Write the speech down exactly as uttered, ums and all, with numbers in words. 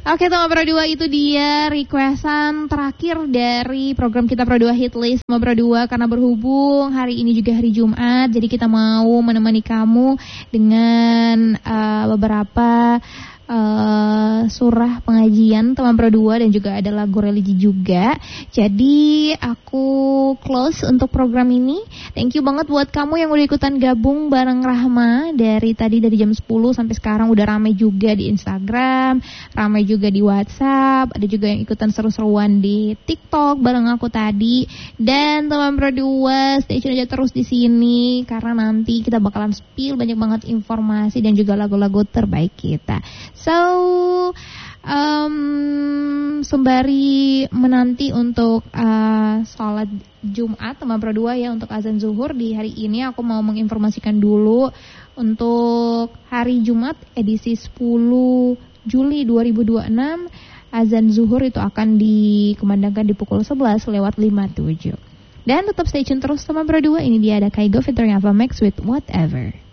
Oke, teman Pro dua, itu dia requestan terakhir dari program kita Pro dua Hit List. Teman Pro dua, karena berhubung hari ini juga hari Jumat, jadi kita mau menemani kamu dengan uh, beberapa Uh, surah pengajian teman Pro dua dan juga ada lagu religi juga. Jadi aku close untuk program ini. Thank you banget buat kamu yang udah ikutan gabung bareng Rahma dari tadi, dari jam sepuluh sampai sekarang. Udah ramai juga di Instagram, ramai juga di WhatsApp, ada juga yang ikutan seru-seruan di TikTok bareng aku tadi. Dan teman Pro dua, stay tune aja terus di sini karena nanti kita bakalan spill banyak banget informasi dan juga lagu-lagu terbaik kita. So, um, sembari menanti untuk uh, sholat Jumat teman Pro dua ya, untuk azan zuhur di hari ini, aku mau menginformasikan dulu untuk hari Jumat edisi sepuluh Juli dua ribu dua puluh enam, azan zuhur itu akan dikumandangkan di pukul sebelas lewat lima puluh tujuh. Dan tetap stay tune terus teman Pro dua, ini dia ada Kaigo featuring Ava Max with Whatever.